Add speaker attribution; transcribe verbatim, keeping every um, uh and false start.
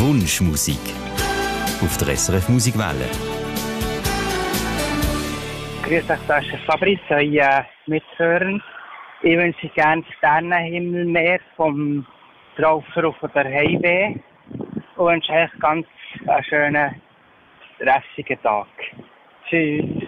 Speaker 1: Wunschmusik auf der S R F Musikwelle.
Speaker 2: Grüß euch, das ist Fabrice, euer Mithörer. Ich wünsche gerne Sternenhimmel mehr vom Traufer auf der Highway und wünsche euch ganz einen schönen, stressigen Tag. Tschüss.